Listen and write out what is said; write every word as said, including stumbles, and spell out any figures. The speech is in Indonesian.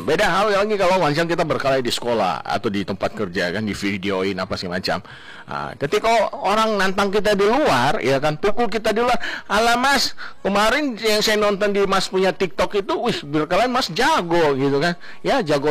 Beda hal lagi kalau macam kita berkelahi di sekolah atau di tempat kerja kan, di videoin apa segala macam. Nah, ketika orang nantang kita di luar, ya kan, pukul kita di luar. Alah mas, kemarin yang saya nonton di mas punya TikTok itu, wih berkelahi mas jago gitu kan. Ya jago